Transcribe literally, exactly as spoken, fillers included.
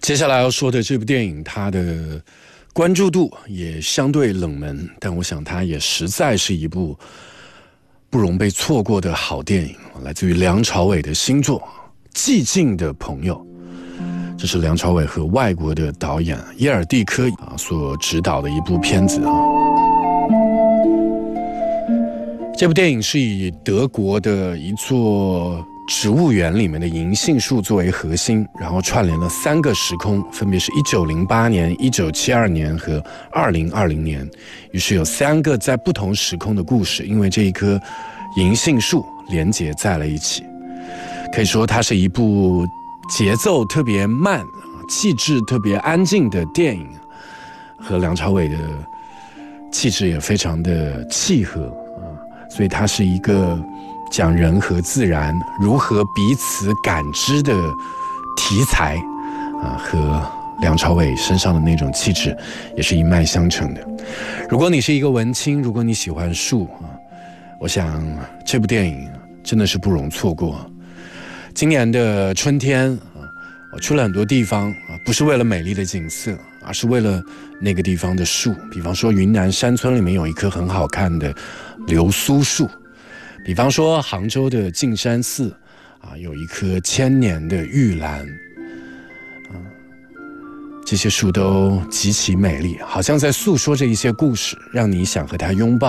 接下来要说的这部电影，它的关注度也相对冷门，但我想它也实在是一部不容被错过的好电影，来自于梁朝伟的新作《寂静的朋友》。这是梁朝伟和外国的导演耶尔蒂科啊所执导的一部片子啊。这部电影是以德国的一座植物园里面的银杏树作为核心，然后串联了三个时空，分别是一九零八年、一九七二年和二零二零年。于是有三个在不同时空的故事，因为这一棵银杏树连结在了一起。可以说它是一部节奏特别慢、气质特别安静的电影，和梁朝伟的气质也非常的契合啊，所以它是一个讲人和自然如何彼此感知的题材啊，和梁朝伟身上的那种气质也是一脉相承的。如果你是一个文青，如果你喜欢树啊，我想这部电影真的是不容错过。今年的春天啊，我去了很多地方啊，不是为了美丽的景色，而是为了那个地方的树。比方说云南山村里面有一棵很好看的流苏树，比方说杭州的径山寺啊，有一棵千年的玉兰啊，这些树都极其美丽，好像在诉说着一些故事，让你想和它拥抱。